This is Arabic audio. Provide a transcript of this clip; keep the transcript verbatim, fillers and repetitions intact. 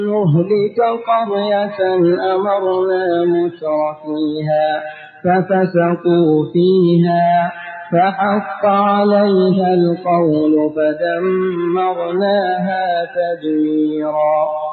نهلك قرية أمرنا مترفيها ففسقوا فيها فحق عليها القول فدمرناها تدميرا.